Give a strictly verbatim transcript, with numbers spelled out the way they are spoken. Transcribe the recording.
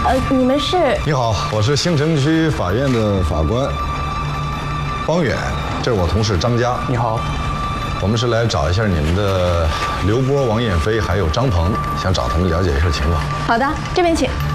呃，你们是？ 你好，我是兴城区法院的法官方远，这是我同事张佳。 你好， 我们是来找一下你们的刘波、王艳飞还有张鹏，想找他们了解一下情况。 好的，这边请。